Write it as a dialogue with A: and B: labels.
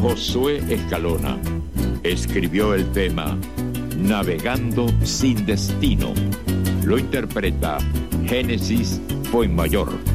A: Josué Escalona escribió el tema Navegando sin destino. Lo interpreta Génesis Fuenmayor.